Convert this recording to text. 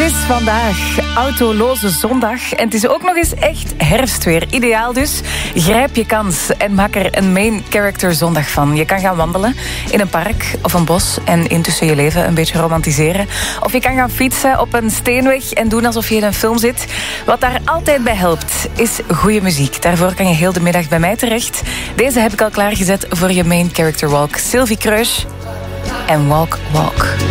is vandaag autoloze zondag en het is ook nog eens echt herfstweer. Ideaal dus. Grijp je kans en maak er een main character zondag van. Je kan gaan wandelen in een park of een bos en intussen je leven een beetje romantiseren. Of je kan gaan fietsen op een steenweg en doen alsof je in een film zit. Wat daar altijd bij helpt, is goede muziek. Daarvoor kan je heel de middag bij mij terecht. Deze heb ik al klaargezet voor je main character walk. Sylvie Kreusch en Walk Walk.